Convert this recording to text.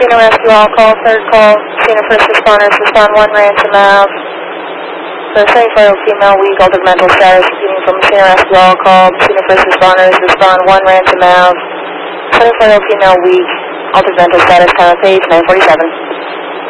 Casino rescue, all call, third call. Casino first responders, respond 1 ransom out. So 74-year-old female, weak, altered mental status, repeating from Casino rescue, all call. Casino first responders, respond 1 ransom out. 74-year-old female, weak, altered mental status, time of page 947.